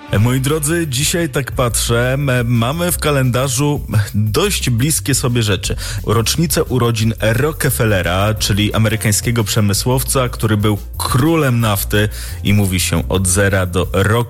Moi drodzy, dzisiaj tak patrzę, mamy w kalendarzu dość bliskie sobie rzeczy. Rocznicę urodzin Rockefellera, czyli amerykańskiego przemysłowca, który był królem nafty i mówi się od zera do